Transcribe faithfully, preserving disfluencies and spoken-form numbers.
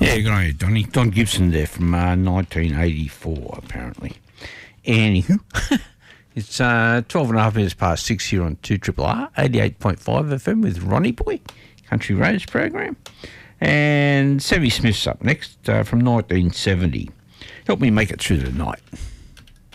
Yeah, good on you, Donny. Don Gibson there from uh, nineteen eighty-four, apparently. Anywho, it's uh, twelve and a half minutes past six here on two R R R, eighty-eight point five F M with Ronnie Boy, Country Roads program. And Sammy Smith's up next uh, from nineteen seventy. Help me make it through the night.